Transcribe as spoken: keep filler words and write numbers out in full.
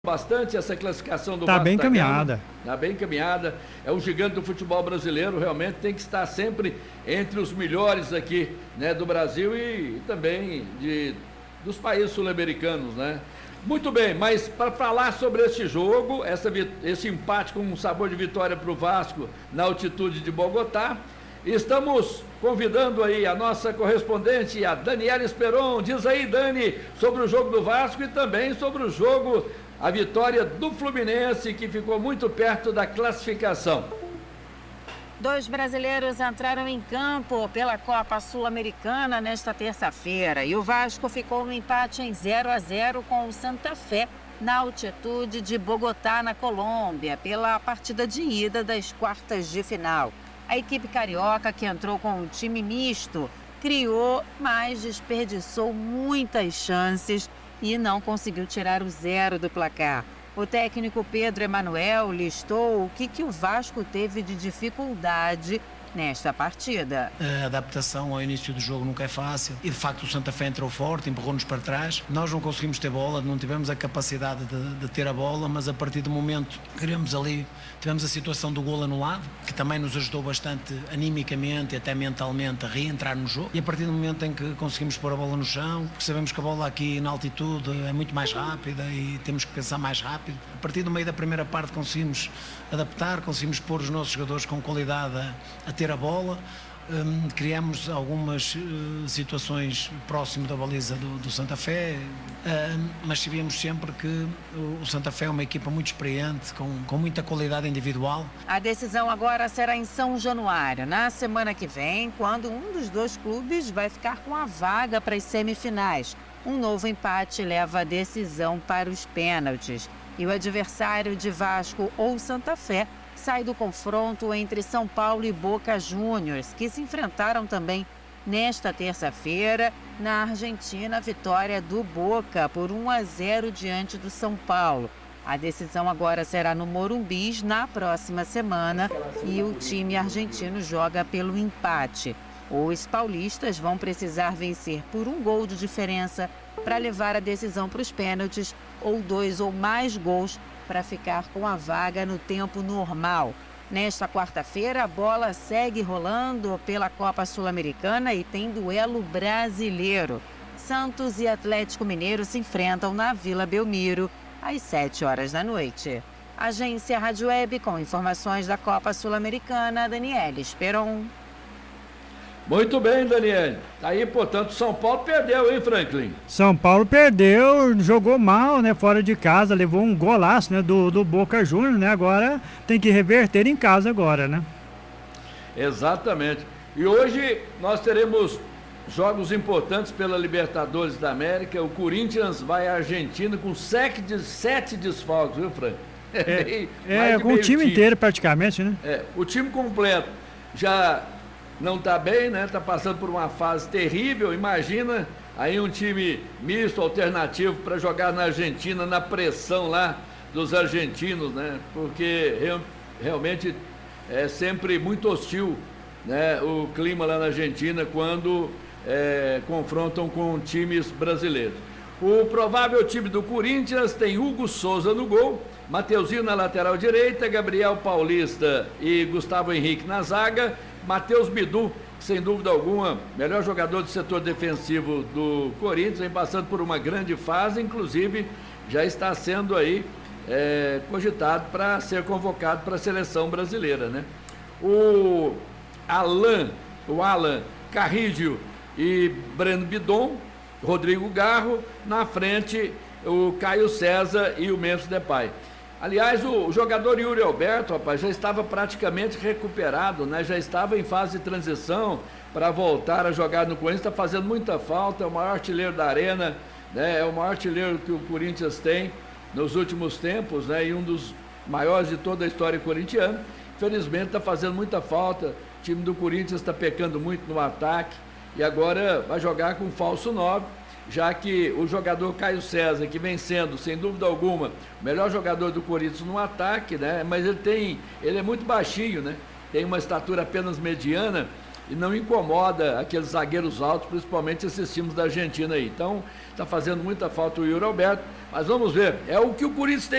Bastante essa classificação do Tá Vasco bem da Gama. encaminhada. Tá bem encaminhada. É um gigante do futebol brasileiro, realmente tem que estar sempre entre os melhores aqui, né, do Brasil e, e também de, dos países sul-americanos, né? Muito bem, mas para falar sobre este jogo, essa, esse empate com um sabor de vitória para o Vasco na altitude de Bogotá, estamos convidando aí a nossa correspondente, a Daniela Esperon. Diz aí, Dani, sobre o jogo do Vasco e também sobre o jogo, a vitória do Fluminense, que ficou muito perto da classificação. Dois brasileiros entraram em campo pela Copa Sul-Americana nesta terça-feira e o Vasco ficou no empate em zero a zero com o Santa Fé na altitude de Bogotá, na Colômbia, pela partida de ida das quartas de final. A equipe carioca, que entrou com um time misto, criou, mas desperdiçou muitas chances e não conseguiu tirar o zero do placar. O técnico Pedro Emanuel listou o que, que o Vasco teve de dificuldade nesta partida. A adaptação ao início do jogo nunca é fácil e de facto o Santa Fé entrou forte, empurrou-nos para trás. Nós não conseguimos ter bola, não tivemos a capacidade de, de ter a bola, mas a partir do momento que queremos ali, tivemos a situação do golo anulado, que também nos ajudou bastante animicamente e até mentalmente a reentrar no jogo. E a partir do momento em que conseguimos pôr a bola no chão, porque sabemos que a bola aqui na altitude é muito mais rápida e temos que pensar mais rápido. A partir do meio da primeira parte conseguimos adaptar, conseguimos pôr os nossos jogadores com qualidade a, a ter a bola, um, criamos algumas uh, situações próximo da baliza do, do Santa Fé, uh, mas sabíamos sempre que o Santa Fé é uma equipa muito experiente, com, com muita qualidade individual. A decisão agora será em São Januário, na semana que vem, quando um dos dois clubes vai ficar com a vaga para as semifinais. Um novo empate leva a decisão para os pênaltis. E o adversário de Vasco ou Santa Fé sai do confronto entre São Paulo e Boca Juniors, que se enfrentaram também nesta terça-feira na Argentina, vitória do Boca por um a zero diante do São Paulo. A decisão agora será no Morumbi na próxima semana e o time argentino joga pelo empate. Os paulistas vão precisar vencer por um gol de diferença para levar a decisão para os pênaltis ou dois ou mais gols para ficar com a vaga no tempo normal. Nesta quarta-feira, a bola segue rolando pela Copa Sul-Americana e tem duelo brasileiro. Santos e Atlético Mineiro se enfrentam na Vila Belmiro às sete horas da noite. Agência Rádio Web com informações da Copa Sul-Americana, Daniela Esperon. Muito bem, Daniel. Aí, portanto, São Paulo perdeu, hein, Franklin? São Paulo perdeu, jogou mal, né? Fora de casa, levou um golaço, né? Do, do Boca Juniors, né? Agora tem que reverter em casa agora, né? Exatamente. E hoje nós teremos jogos importantes pela Libertadores da América. O Corinthians vai à Argentina com sete, sete desfalques, viu, Franklin? É, é com o time, time inteiro praticamente, né? É, o time completo já não está bem, né? Está passando por uma fase terrível. Imagina aí um time misto, alternativo para jogar na Argentina, na pressão lá dos argentinos, né? Porque real, realmente é sempre muito hostil, né? O clima lá na Argentina quando é, confrontam com times brasileiros. O provável time do Corinthians tem Hugo Souza no gol, Mateuzinho na lateral direita, Gabriel Paulista e Gustavo Henrique na zaga, Matheus Bidu, sem dúvida alguma, melhor jogador do setor defensivo do Corinthians, vem passando por uma grande fase, inclusive já está sendo aí é, cogitado para ser convocado para a seleção brasileira, né? O Alan, o Alan Carrígio e Breno Bidon, Rodrigo Garro, na frente o Caio César e o Memphis Depay. Aliás, o jogador Yuri Alberto, rapaz, já estava praticamente recuperado, né? Já estava em fase de transição para voltar a jogar no Corinthians, está fazendo muita falta, é o maior artilheiro da arena, né? É o maior artilheiro que o Corinthians tem nos últimos tempos, né? E um dos maiores de toda a história corintiana. Infelizmente está fazendo muita falta, o time do Corinthians está pecando muito no ataque e agora vai jogar com falso nove, já que o jogador Caio César, que vem sendo, sem dúvida alguma, o melhor jogador do Corinthians no ataque, né? Mas ele tem, ele é muito baixinho, né? Tem uma estatura apenas mediana e não incomoda aqueles zagueiros altos, principalmente esses times da Argentina aí. Então, está fazendo muita falta o Yuri Alberto, mas vamos ver. É o que o Corinthians tem